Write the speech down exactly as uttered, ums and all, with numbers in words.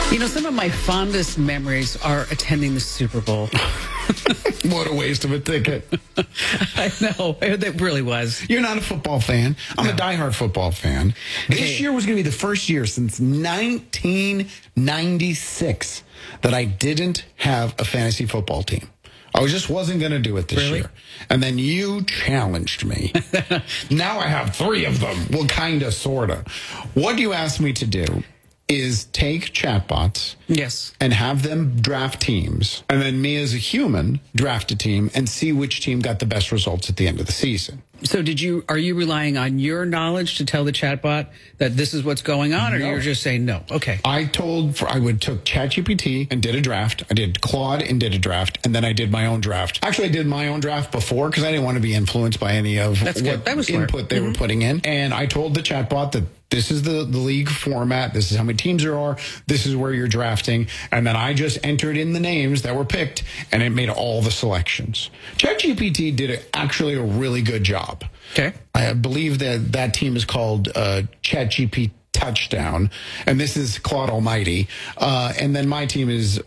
You know, some of my fondest memories are attending the Super Bowl. What a waste of a ticket. I know. It really was. You're not a football fan. I'm No. a diehard football fan. This Okay. year was going to be the first year since nineteen ninety-six that I didn't have a fantasy football team. I just wasn't going to do it this Really? year. And then you challenged me. Now I have three of them. Well, kind of, sort of. What you asked me to do is take chatbots Yes. and have them draft teams, and then me as a human draft a team and see which team got the best results at the end of the season. So did you, are you relying on your knowledge to tell the chatbot that this is what's going on, or No. you're just saying no? Okay. I told, for, I would took ChatGPT and did a draft. I did Claude and did a draft, and then I did my own draft. Actually, I did my own draft before because I didn't want to be influenced by any of That's good. what That was smart. input they Mm-hmm. were putting in. And I told the chatbot that this is the, the league format. This is how many teams there are. This is where you're drafting. And then I just entered in the names that were picked, and it made all the selections. ChatGPT did a, actually a really good job. Okay. I believe that that team is called uh, ChatGPT Touchdown, and this is Claude Almighty. Uh, and then my team is